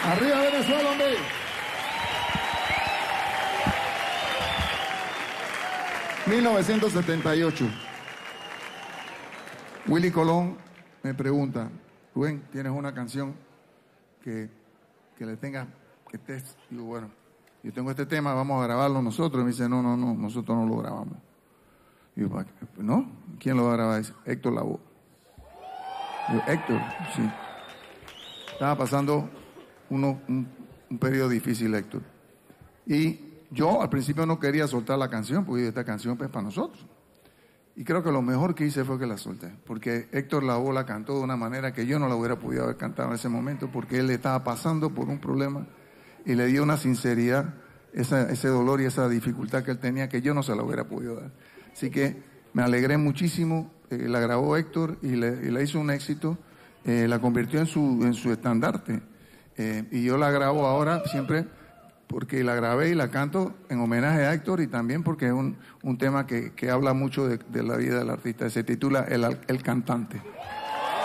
Arriba Venezuela, hombre. ...1978... Willy Colón me pregunta: Rubén, ¿tienes una canción que le tenga, que estés? Digo, bueno, yo tengo este tema, vamos a grabarlo nosotros. Y me dice, no, nosotros no lo grabamos. Digo, ¿no? ¿Quién lo va a grabar? Dice, Héctor Lavoe. Digo, Héctor, sí. Estaba pasando un periodo difícil, Héctor. Y yo al principio no quería soltar la canción, porque esta canción es para nosotros. Y creo que lo mejor que hice fue que la solté, porque Héctor Lavoe la cantó de una manera que yo no la hubiera podido haber cantado en ese momento, porque él estaba pasando por un problema y le dio una sinceridad, ese dolor y esa dificultad que él tenía, que yo no se la hubiera podido dar. Así que me alegré muchísimo, la grabó Héctor y la hizo un éxito, la convirtió en su estandarte. Y yo la grabo ahora siempre porque la grabé y la canto en homenaje a Héctor, y también porque es un tema que habla mucho de la vida del artista. Se titula El Cantante.